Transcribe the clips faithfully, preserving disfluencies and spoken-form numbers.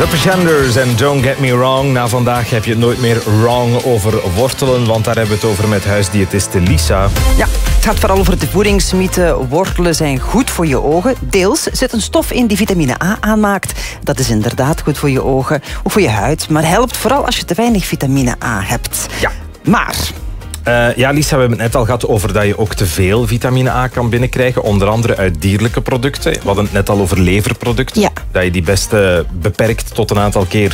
The Pretenders en Don't Get Me Wrong. Na vandaag heb je het nooit meer wrong over wortelen, want daar hebben we het over met huisdiëtiste Lisa. Ja, het gaat vooral over de voedingsmythe. Wortelen zijn goed voor je ogen. Deels zit een stof in die vitamine A aanmaakt. Dat is inderdaad goed voor je ogen, ook voor je huid. Maar helpt vooral als je te weinig vitamine A hebt. Ja. Maar... Uh, ja, Lisa, we hebben het net al gehad over dat je ook te veel vitamine A kan binnenkrijgen. Onder andere uit dierlijke producten. We hadden het net al over leverproducten. Ja. Dat je die best uh, beperkt tot een aantal keer...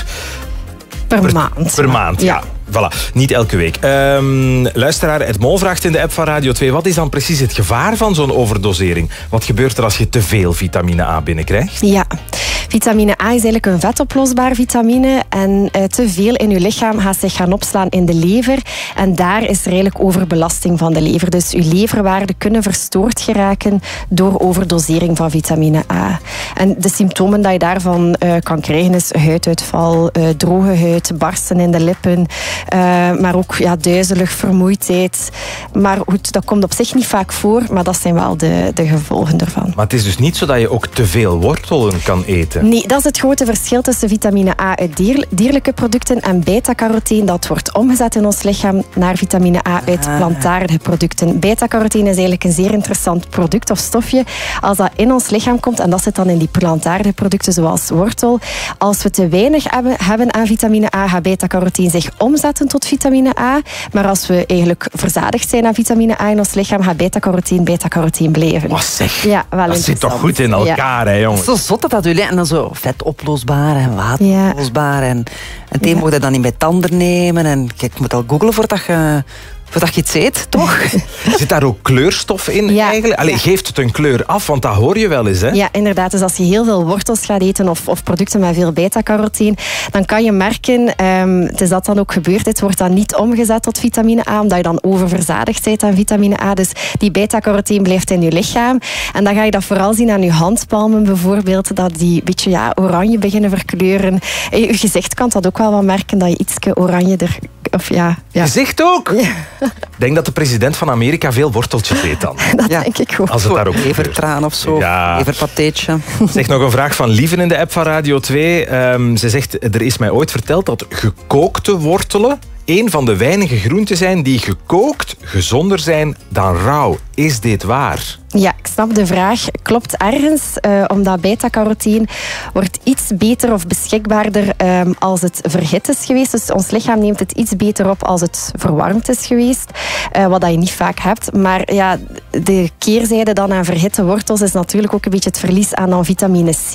Per, per maand. Per maand, ja. ja. Voilà, niet elke week. Um, luisteraar Edmond vraagt in de app van Radio twee... wat is dan precies het gevaar van zo'n overdosering? Wat gebeurt er als je te veel vitamine A binnenkrijgt? Ja, vitamine A is eigenlijk een vetoplosbaar vitamine. En uh, te veel in je lichaam gaat zich gaan opslaan in de lever. En daar is er eigenlijk overbelasting van de lever. Dus je leverwaarden kunnen verstoord geraken door overdosering van vitamine A. En de symptomen die je daarvan uh, kan krijgen is huiduitval, uh, droge huid, barsten in de lippen... Uh, maar ook ja, duizelig, vermoeidheid. Maar goed, dat komt op zich niet vaak voor, maar dat zijn wel de, de gevolgen ervan. Maar het is dus niet zo dat je ook te veel wortelen kan eten? Nee, dat is het grote verschil tussen vitamine A uit dier, dierlijke producten en beta-carotene. Dat wordt omgezet in ons lichaam naar vitamine A uit plantaardige producten. Beta-carotene is eigenlijk een zeer interessant product of stofje. Als dat in ons lichaam komt, en dat zit dan in die plantaardige producten zoals wortel. Als we te weinig hebben, hebben aan vitamine A, gaat beta-carotene zich omzetten tot vitamine A. Maar als we eigenlijk verzadigd zijn aan vitamine A in ons lichaam, gaat beta-carotene beta-carotene blijven. Wat zeg? Ja, wel dat zit toch goed in elkaar, ja. Hè, jongens? Zo zot dat dat jullie. En dan zo vetoplosbaar en wateroplosbaar. Ja. En het een ja. moet je dan niet met tanden nemen. En kijk, je moet al googlen voordat je... Voordat je iets eet, toch? Zit daar ook kleurstof in ja, eigenlijk? Allee, ja. Geeft het een kleur af? Want dat hoor je wel eens, hè? Ja, inderdaad. Dus als je heel veel wortels gaat eten of, of producten met veel beta-carotene, dan kan je merken, um, het is dat dan ook gebeurd, het wordt dan niet omgezet tot vitamine A, omdat je dan oververzadigd bent aan vitamine A. Dus die beta-carotene blijft in je lichaam. En dan ga je dat vooral zien aan je handpalmen bijvoorbeeld, dat die een beetje ja, oranje beginnen verkleuren. En je gezicht kan dat ook wel wat merken, dat je ietsje oranje er... Of ja, ja. Gezicht ook? Ja. Ik denk dat de president van Amerika veel worteltjes eet dan. Dat ja. denk ik ook. Als het daar ook Levertraan of zo, ja. leverpateetje. Zeg, nog een vraag van Lieven in de app van Radio twee. Um, ze zegt, er is mij ooit verteld dat gekookte wortelen een van de weinige groenten zijn die gekookt gezonder zijn dan rauw. Is dit waar? Ja, ik snap de vraag. Klopt ergens, uh, omdat beta-carotene wordt iets beter of beschikbaarder um, als het verhit is geweest. Dus ons lichaam neemt het iets beter op als het verwarmd is geweest. Uh, wat dat je niet vaak hebt. Maar ja, de keerzijde dan aan verhitte wortels is natuurlijk ook een beetje het verlies aan dan vitamine C.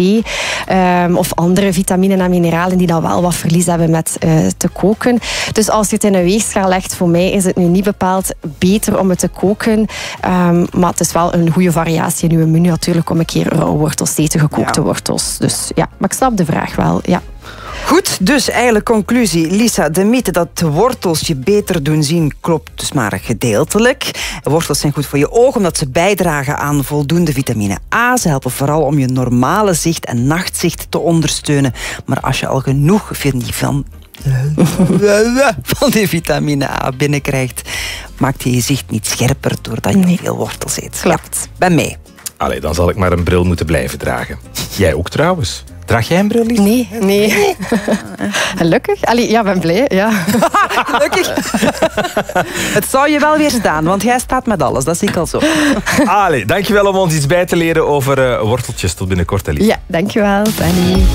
Um, of andere vitaminen en mineralen die dan wel wat verlies hebben met uh, te koken. Dus als je het in een weegschaal legt, voor mij is het nu niet bepaald beter om het te koken. Um, maar het is wel een goede variatie in uw menu natuurlijk om een keer rauwe wortels te eten, gekookte ja. wortels. Dus ja, maar ik snap de vraag wel, ja. Goed, dus eigenlijk conclusie. Lisa, de mythe dat wortels je beter doen zien klopt dus maar gedeeltelijk. Wortels zijn goed voor je ogen omdat ze bijdragen aan voldoende vitamine A. Ze helpen vooral om je normale zicht en nachtzicht te ondersteunen. Maar als je al genoeg vindt van... van die vitamine A binnenkrijgt, maakt je je zicht niet scherper doordat je nee. veel wortels eet. Klopt. Ja, ben mee. Allee, dan zal ik maar een bril moeten blijven dragen. Jij ook trouwens. Draag jij een bril, Lisa? Nee, nee. Gelukkig. Allee, ja, ben blij. Ja. Gelukkig. Het zou je wel weer staan, want jij staat met alles. Dat zie ik al zo. Allee, dankjewel om ons iets bij te leren over uh, worteltjes. Tot binnenkort, Lisa. Ja, dankjewel. Danny.